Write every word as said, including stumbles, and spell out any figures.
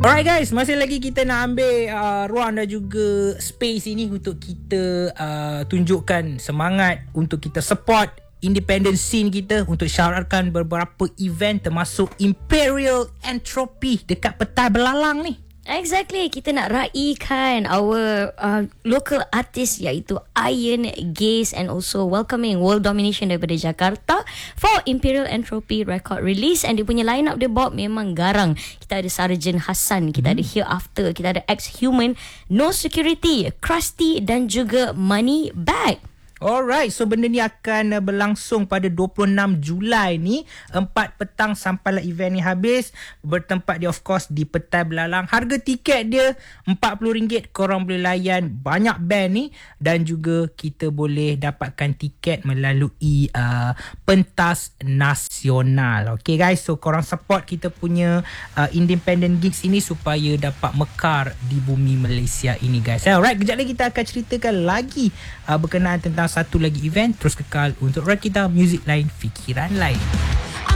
Alright guys, masih lagi kita nak ambil uh, ruang dan juga space ini untuk kita uh, tunjukkan semangat untuk kita support independent scene kita, untuk syaratkan beberapa event termasuk Imperial Entropy dekat Petai Belalang ni. Exactly, kita nak raikan our uh, local artist iaitu Iron Gaze and also welcoming World Domination daripada Jakarta for Imperial Entropy record release. And dia punya line up dia bawa memang garang. Kita ada Sarjan Hassan, kita hmm. ada Hereafter, kita ada Ex-Human, No Security, Krusty dan juga Money Bag. Alright, so benda ni akan uh, berlangsung pada dua puluh enam Julai ni, empat petang sampailah event ni habis. Bertempat dia of course di Petai Belalang. Harga tiket dia empat puluh ringgit. Korang boleh layan banyak band ni dan juga kita boleh dapatkan tiket melalui uh, pentas nasional. Okay guys, so korang support kita punya uh, independent gigs ini supaya dapat mekar di bumi Malaysia ini guys. Alright, kejap lagi kita akan ceritakan lagi uh, berkenaan tentang satu lagi event. Terus kekal untuk Rakita Music Lain, Fikiran Lain.